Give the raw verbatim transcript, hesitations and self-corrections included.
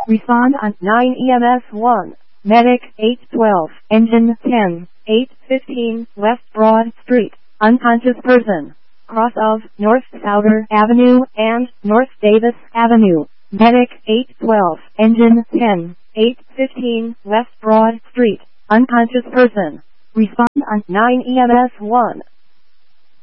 Respond on nine E M S one. Medic eight twelve. Engine ten. eight fifteen West Broad Street. Unconscious person. Cross of North Souder Avenue and North Davis Avenue. Medic eight twelve. Engine ten. eight fifteen West Broad Street. Unconscious person. Respond on nine E M S one.